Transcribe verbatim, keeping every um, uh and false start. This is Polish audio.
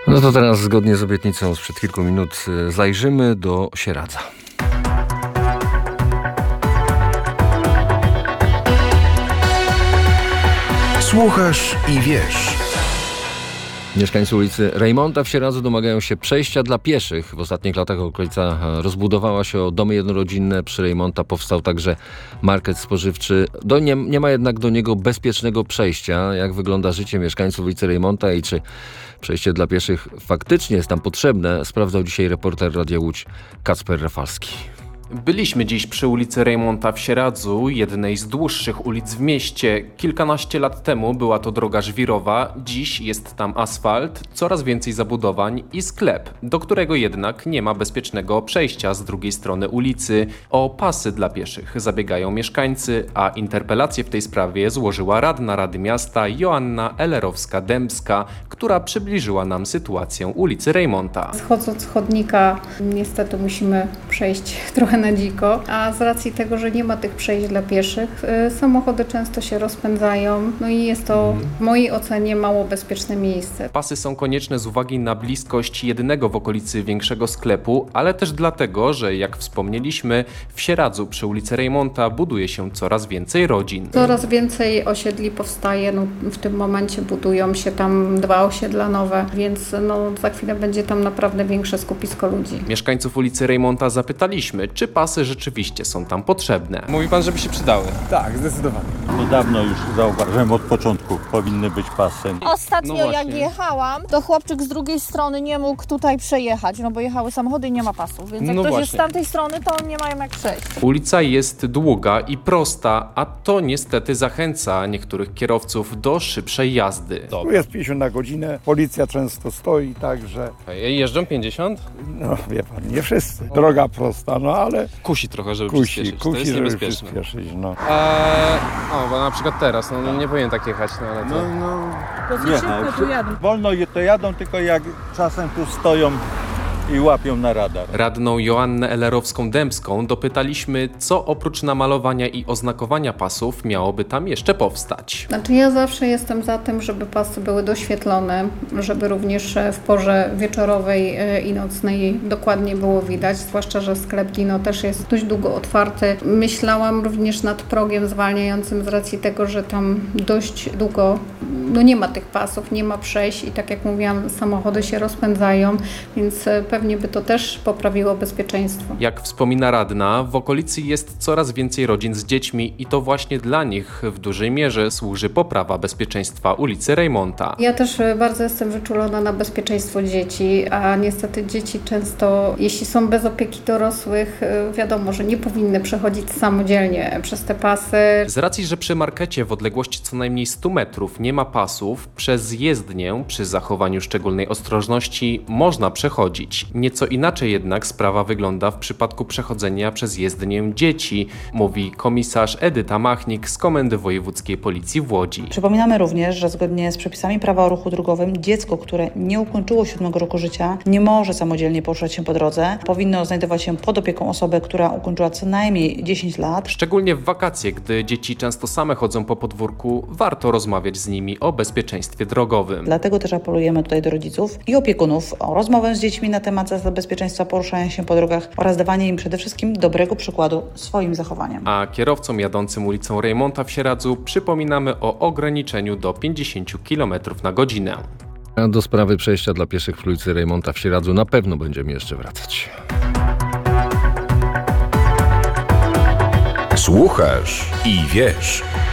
No to teraz zgodnie z obietnicą sprzed kilku minut zajrzymy do Sieradza. Słuchasz i wiesz. Mieszkańcy ulicy Rejmonta w Sieradzu domagają się przejścia dla pieszych. W ostatnich latach okolica rozbudowała się o domy jednorodzinne. Przy Rejmonta powstał także market spożywczy. Do nie, nie ma jednak do niego bezpiecznego przejścia. Jak wygląda życie mieszkańców ulicy Rejmonta i czy przejście dla pieszych faktycznie jest tam potrzebne, sprawdzał dzisiaj reporter Radia Łódź Kacper Rafalski. Byliśmy dziś przy ulicy Rejmonta w Sieradzu, jednej z dłuższych ulic w mieście. Kilkanaście lat temu była to droga żwirowa, dziś jest tam asfalt, coraz więcej zabudowań i sklep, do którego jednak nie ma bezpiecznego przejścia z drugiej strony ulicy. O pasy dla pieszych zabiegają mieszkańcy, a interpelację w tej sprawie złożyła radna Rady Miasta Joanna Ellerowska-Dębska, która przybliżyła nam sytuację ulicy Rejmonta. Schodząc z chodnika niestety musimy przejść trochę na dziko, a z racji tego, że nie ma tych przejść dla pieszych, samochody często się rozpędzają, no i jest to w mojej ocenie mało bezpieczne miejsce. Pasy są konieczne z uwagi na bliskość jedynego w okolicy większego sklepu, ale też dlatego, że jak wspomnieliśmy, w Sieradzu przy ulicy Rejmonta buduje się coraz więcej rodzin. Coraz więcej osiedli powstaje, no w tym momencie budują się tam dwa osiedla nowe, więc no za chwilę będzie tam naprawdę większe skupisko ludzi. Mieszkańców ulicy Rejmonta zapytaliśmy, czy pasy rzeczywiście są tam potrzebne. Mówi pan, żeby się przydały. Tak, zdecydowanie. No dawno już zauważyłem, od początku powinny być pasy. Ostatnio No jak jechałam, to chłopczyk z drugiej strony nie mógł tutaj przejechać, no bo jechały samochody i nie ma pasów, więc jak No ktoś właśnie. jest z tamtej strony, to nie mają jak przejść. Ulica jest długa i prosta, a to niestety zachęca niektórych kierowców do szybszej jazdy. Tu jest pięćdziesiąt na godzinę, policja często stoi, także, Jeżdżą pięćdziesiąt? no wie pan, nie wszyscy. Droga prosta, no ale Kusi trochę, żeby kusi, przyspieszyć. to kusi, jest żeby niebezpieczne. przyspieszyć, no. Eee, o, bo na przykład teraz, no nie powinien tak jechać, no ale to... Nie, no, wolno je to jadą, tylko jak czasem tu stoją i łapią na radar. Radną Joannę Ellerowską-Dębską dopytaliśmy, co oprócz namalowania i oznakowania pasów miałoby tam jeszcze powstać. Znaczy ja zawsze jestem za tym, żeby pasy były doświetlone, żeby również w porze wieczorowej i nocnej dokładnie było widać, zwłaszcza, że sklep Dino też jest dość długo otwarty. Myślałam również nad progiem zwalniającym z racji tego, że tam dość długo no nie ma tych pasów, nie ma przejść i tak jak mówiłam, samochody się rozpędzają, więc pewnie by to też poprawiło bezpieczeństwo. Jak wspomina radna, w okolicy jest coraz więcej rodzin z dziećmi i to właśnie dla nich w dużej mierze służy poprawa bezpieczeństwa ulicy Rejmonta. Ja też bardzo jestem wyczulona na bezpieczeństwo dzieci, a niestety dzieci często, jeśli są bez opieki dorosłych, wiadomo, że nie powinny przechodzić samodzielnie przez te pasy. Z racji, że przy markecie w odległości co najmniej stu metrów nie ma pasów, przez jezdnię przy zachowaniu szczególnej ostrożności można przechodzić. Nieco inaczej jednak sprawa wygląda w przypadku przechodzenia przez jezdnię dzieci, mówi komisarz Edyta Machnik z Komendy Wojewódzkiej Policji w Łodzi. Przypominamy również, że zgodnie z przepisami prawa o ruchu drogowym dziecko, które nie ukończyło siódmego roku życia, nie może samodzielnie poruszać się po drodze. Powinno znajdować się pod opieką osoby, która ukończyła co najmniej dziesięć lat. Szczególnie w wakacje, gdy dzieci często same chodzą po podwórku, warto rozmawiać z nimi o bezpieczeństwie drogowym. Dlatego też apelujemy tutaj do rodziców i opiekunów o rozmowę z dziećmi na temat zasad bezpieczeństwa poruszania się po drogach oraz dawanie im przede wszystkim dobrego przykładu swoim zachowaniem. A kierowcom jadącym ulicą Rejmonta w Sieradzu przypominamy o ograniczeniu do pięćdziesięciu kilometrów na godzinę. A do sprawy przejścia dla pieszych w ulicy Rejmonta w Sieradzu na pewno będziemy jeszcze wracać. Słuchasz i wiesz.